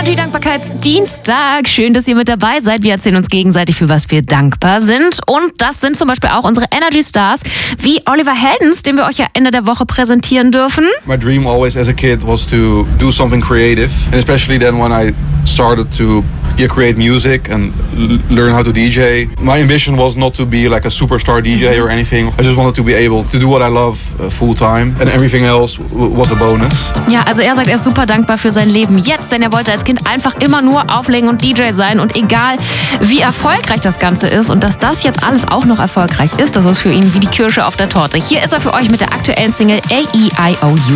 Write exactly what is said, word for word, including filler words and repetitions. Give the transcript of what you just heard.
Energy-Dankbarkeitsdienstag. Schön, dass ihr mit dabei seid. Wir erzählen uns gegenseitig, für was wir dankbar sind. Und das sind zum Beispiel auch unsere Energy-Stars, wie Oliver Heldens, den wir euch ja Ende der Woche präsentieren dürfen. My dream always as a kid was to do something creative. And especially then when I started to yeah, create music and l- learn how to D J. My ambition was not to be like a superstar D J or anything. I just wanted to be able to do what I love uh, full time. And everything else w- was a bonus. Ja, also er sagt, er ist super dankbar für sein Leben jetzt, denn er wollte als Kind einfach immer nur auflegen und D J sein. Und egal, wie erfolgreich das Ganze ist und dass das jetzt alles auch noch erfolgreich ist, das ist für ihn wie die Kirsche auf der Torte. Hier ist er für euch mit der aktuellen Single A E I O U.